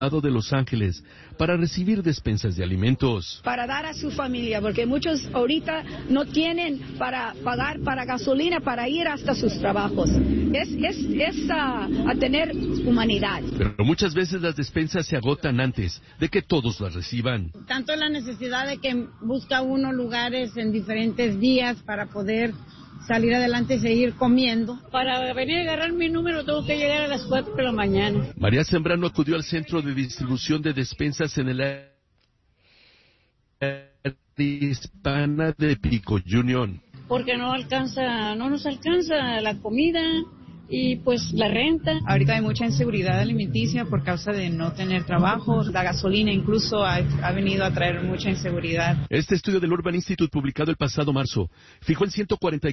de Los Ángeles para recibir despensas de alimentos. Para dar a su familia, porque muchos ahorita no tienen para pagar para gasolina para ir hasta sus trabajos. Es a tener humanidad. Pero muchas veces las despensas se agotan antes de que todos las reciban. Tanto la necesidad de que busca uno lugares en diferentes días para poder salir adelante y seguir comiendo. Para venir a agarrar mi número tengo que llegar a las 4 de la mañana. María Zambrano acudió al centro de distribución de despensas en el área hispana de Pico Union. Porque no nos alcanza la comida y pues la renta. Ahorita hay mucha inseguridad alimenticia por causa de no tener trabajo. La gasolina incluso ha venido a traer mucha inseguridad. Este estudio del Urban Institute, publicado el pasado marzo, fijó en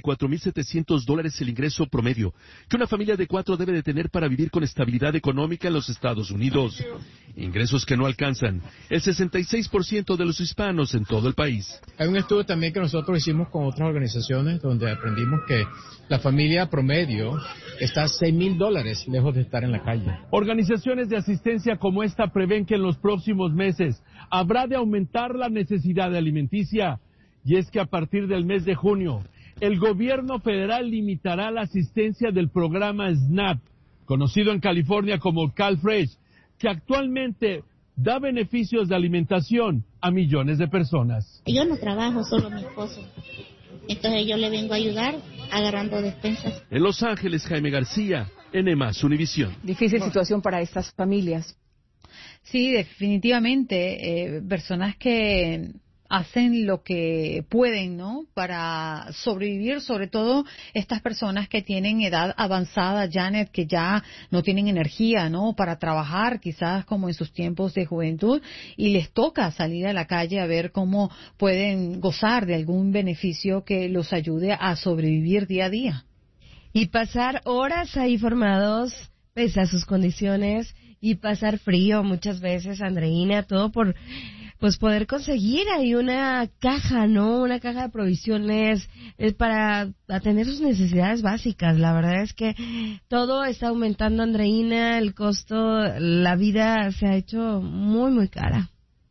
$144,700 el ingreso promedio que una familia de 4 debe de tener para vivir con estabilidad económica en los Estados Unidos. Ingresos que no alcanzan el 66% de los hispanos en todo el país. Hay un estudio también que nosotros hicimos con otras organizaciones donde aprendimos que la familia promedio está $6,000 lejos de estar en la calle. Organizaciones de asistencia como esta prevén que en los próximos meses habrá de aumentar la necesidad alimenticia. Y es que a partir del mes de junio, el gobierno federal limitará la asistencia del programa SNAP, conocido en California como CalFresh, que actualmente da beneficios de alimentación a millones de personas. Yo no trabajo, solo mi esposo. Entonces yo le vengo a ayudar agarrando despensas. En Los Ángeles, Jaime García, NMAS Univisión. Difícil situación para estas familias. Sí, definitivamente. Personas que hacen lo que pueden, ¿no?, para sobrevivir, sobre todo estas personas que tienen edad avanzada, Janet, que ya no tienen energía, ¿no?, para trabajar, quizás como en sus tiempos de juventud, y les toca salir a la calle a ver cómo pueden gozar de algún beneficio que los ayude a sobrevivir día a día. Y pasar horas ahí formados, pese a sus condiciones, y pasar frío muchas veces, Andreina, todo por pues poder conseguir ahí una caja, ¿no? Una caja de provisiones para atender sus necesidades básicas. La verdad es que todo está aumentando, Andreina, el costo, la vida se ha hecho muy, muy cara.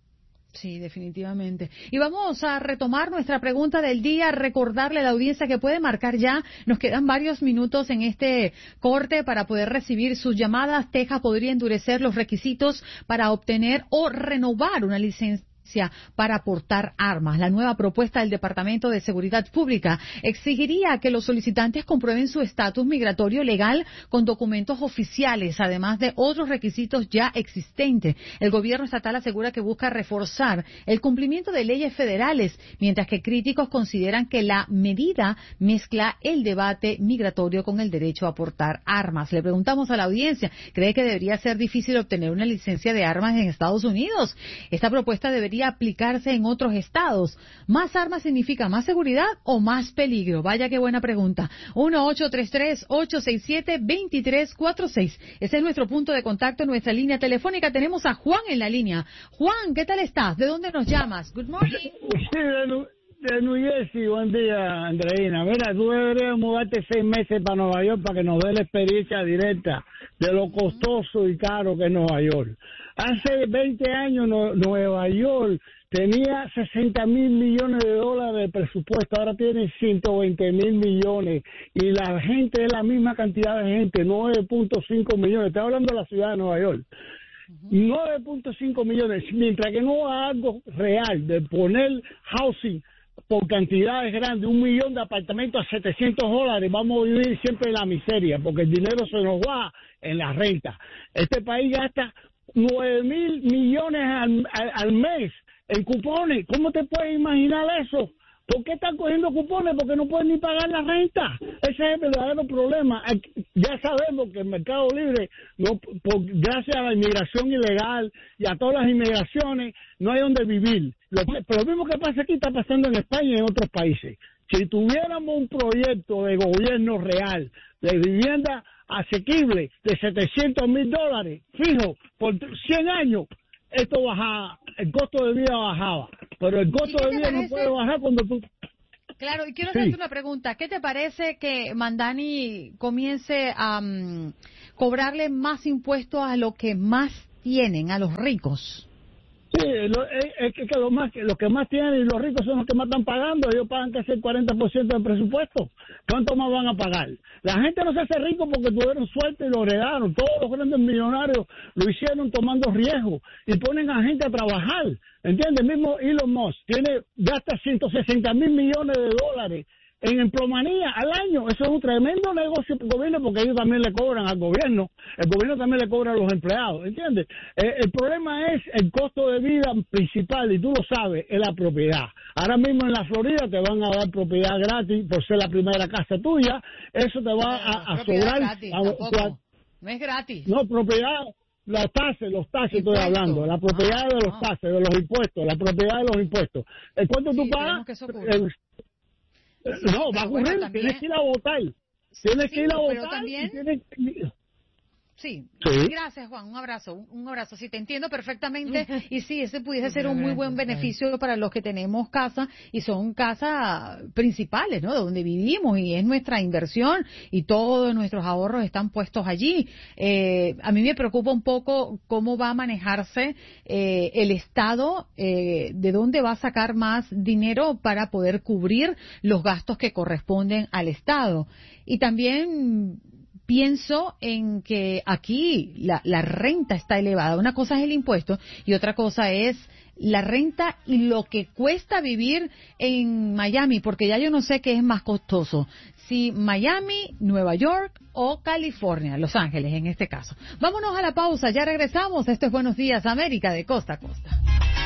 Sí, definitivamente. Y vamos a retomar nuestra pregunta del día, recordarle a la audiencia que puede marcar ya. Nos quedan varios minutos en este corte para poder recibir sus llamadas. Texas podría endurecer los requisitos para obtener o renovar una licencia para portar armas. La nueva propuesta del Departamento de Seguridad Pública exigiría que los solicitantes comprueben su estatus migratorio legal con documentos oficiales, además de otros requisitos ya existentes. El gobierno estatal asegura que busca reforzar el cumplimiento de leyes federales, mientras que críticos consideran que la medida mezcla el debate migratorio con el derecho a portar armas. Le preguntamos a la audiencia, ¿cree que debería ser difícil obtener una licencia de armas en Estados Unidos? Esta propuesta debería aplicarse en otros estados. ¿Más armas significa más seguridad o más peligro? Vaya qué buena pregunta. 1-833-867-2346. Ese es nuestro punto de contacto en nuestra línea telefónica. Tenemos a Juan en la línea. Juan, ¿qué tal estás? ¿De dónde nos llamas? Good morning. De New Jersey, buen día, Andreina. Mira, tú deberías mudarte 6 meses para Nueva York para que nos dé la experiencia directa de lo costoso y caro que es Nueva York. Hace 20 años Nueva York tenía 60,000 millones de dólares de presupuesto, ahora tiene 120,000 millones y la gente es la misma cantidad de gente, 9.5 millones. Estoy hablando de la ciudad de Nueva York. 9.5 millones, mientras que no haga algo real de poner housing por cantidades grandes, 1 millón de apartamentos a $700, vamos a vivir siempre en la miseria, porque el dinero se nos va en la renta. Este país gasta 9,000 millones al mes en cupones. ¿Cómo te puedes imaginar eso? ¿Por qué están cogiendo cupones? Porque no pueden ni pagar la renta. Ese es el verdadero problema. Ya sabemos que el mercado libre, gracias a la inmigración ilegal y a todas las inmigraciones, no hay donde vivir. Pero lo mismo que pasa aquí está pasando en España y en otros países. Si tuviéramos un proyecto de gobierno real, de vivienda asequible, de $700,000, fijo, por 100 años, esto bajaba, el costo de vida bajaba. Pero el costo de vida no puede bajar cuando tú... Claro, y quiero hacerte una pregunta. ¿Qué te parece que Mandani comience a cobrarle más impuestos a lo que más tienen, a los ricos. Sí, es que los que más tienen y los ricos son los que más están pagando. Ellos pagan casi el 40% del presupuesto. ¿Cuánto más van a pagar? La gente no se hace rico porque tuvieron suerte y lo heredaron. Todos los grandes millonarios lo hicieron tomando riesgo y ponen a gente a trabajar. ¿Entiendes? Mismo Elon Musk gasta 160 mil millones de dólares en empleomanía al año. Eso es un tremendo negocio para el gobierno porque ellos también le cobran al gobierno. El gobierno también le cobra a los empleados, ¿entiendes? El problema es el costo de vida principal, y tú lo sabes, es la propiedad. Ahora mismo en la Florida te van a dar propiedad gratis por ser la primera casa tuya. Eso te va a sobrar. Gratis, no es gratis. No, propiedad. Los taxes estoy hablando, la propiedad de los taxes, de los impuestos, la propiedad de los impuestos. ¿Cuánto tú pagas? No, va a ocurrir, tienes que ir a votar. Tienes que ir a votar. También... y Sí. Sí. Gracias, Juan. Un abrazo. Sí, te entiendo perfectamente. Y sí, ese pudiese ser un muy buen beneficio para los que tenemos casa y son casas principales, ¿no? Donde vivimos y es nuestra inversión y todos nuestros ahorros están puestos allí. A mí me preocupa un poco cómo va a manejarse el Estado, de dónde va a sacar más dinero para poder cubrir los gastos que corresponden al Estado. Y también pienso en que aquí la renta está elevada. Una cosa es el impuesto y otra cosa es la renta y lo que cuesta vivir en Miami, porque ya yo no sé qué es más costoso, si Miami, Nueva York o California, Los Ángeles en este caso. Vámonos a la pausa, ya regresamos. Esto es Buenos Días América de Costa a Costa.